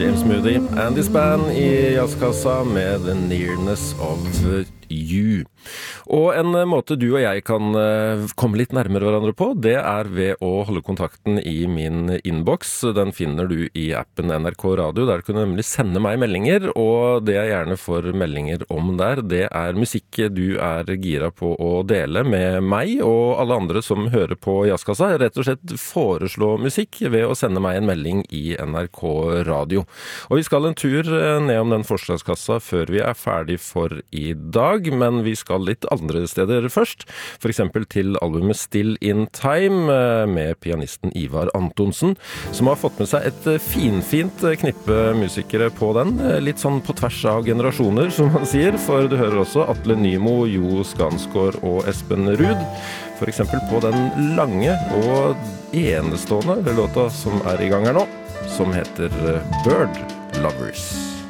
James Moody, Andy's Band I Jazzkassa med The Nearness of You. Og en måte du og jeg kan komme litt nærmere hverandre på, det ved å holde kontakten I min inbox. Den finner du I appen NRK Radio, der kan du nemlig sende meg meldinger, og det jeg gjerne får meldinger om der, det musikk du gira på å dele med meg og alle andre som hører på Jazzkassa. Rett og slett foreslå musikk ved å sende meg en melding I NRK Radio. Og vi skal en tur ned om den forslagskassa før vi ferdig for I dag, men vi skal litt andre steder først. For eksempel til albumet Still in Time med pianisten Ivar Antonsen, som har fått med seg et fint knippe musikere på den. Litt sånn på tvers av generasjoner, som man sier, for du hører også Atle Nymo, Jo Skansgård og Espen Ruud. For eksempel på den lange og enestående låta som I gang her nå, som heter Bird Lovers.